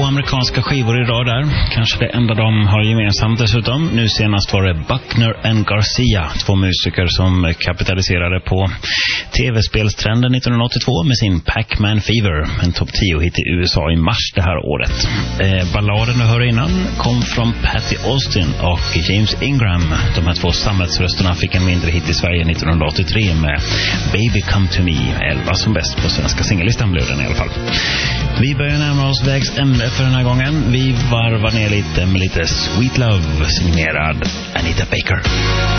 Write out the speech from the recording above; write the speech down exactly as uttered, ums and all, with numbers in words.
amerikanska skivor idag där. Kanske det enda de har gemensamt dessutom. Nu senast var det Buckner and Garcia, två musiker som kapitaliserade på tv-spelstrenden nittonhundraåttiotvå med sin Pac-Man Fever, en topp tio-hit i U S A i mars det här året. Eh, balladen du hör innan kom från Patty Austin och James Ingram. De här två sammetsrösterna fick en mindre hit i Sverige nittonhundraåttiotre med Baby Come To Me, elva som bäst på svenska singellistan blev den i alla fall. Vi börjar närma oss vägs ände för den här gången. Vi varvar ner lite med lite Sweet Love signerad Anita Baker.